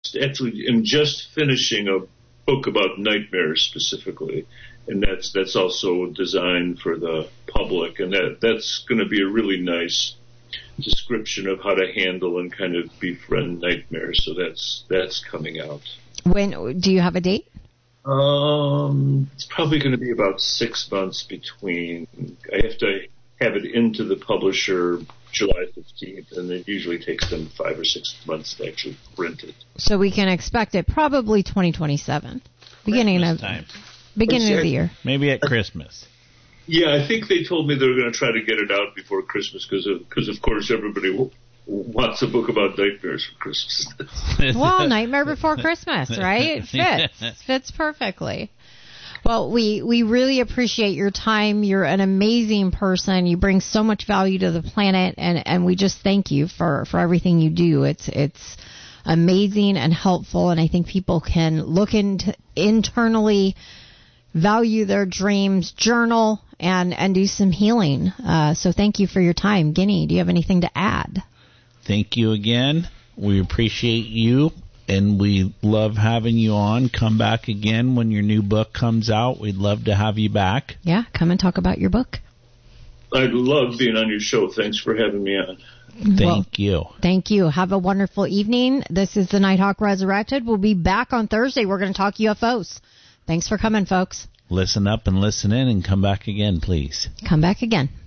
actually am just finishing a book about nightmares specifically, and that's also designed for the public, and that's going to be a really nice description of how to handle and kind of befriend nightmares. So that's coming out. When do you have a date? It's probably going to be about 6 months between. I have to have it into the publisher July 15th, and it usually takes them 5 or 6 months to actually print it. So we can expect it probably 2027, beginning of the year. Maybe at Christmas. Yeah, I think they told me they were going to try to get it out before Christmas because of course everybody wants a book about nightmares for Christmas. Well, Nightmare Before Christmas, right? It fits perfectly. Well, we really appreciate your time. You're an amazing person. You bring so much value to the planet, and we just thank you for everything you do. It's amazing and helpful, and I think people can look internally, value their dreams, journal, and do some healing. So thank you for your time. Ginny, do you have anything to add? Thank you again. We appreciate you, and we love having you on. Come back again when your new book comes out. We'd love to have you back. Yeah, come and talk about your book. I'd love being on your show. Thanks for having me on. Thank you. Thank you. Have a wonderful evening. This is the Nighthawk Resurrected. We'll be back on Thursday. We're going to talk UFOs. Thanks for coming, folks. Listen up and listen in and come back again, please. Come back again.